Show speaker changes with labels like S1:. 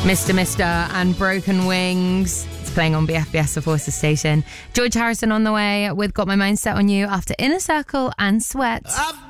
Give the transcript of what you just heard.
S1: Mr. and Broken Wings. It's playing on BFBS, the Forces station. George Harrison on the way with Got My Mind Set on You after Inner Circle and Sweat.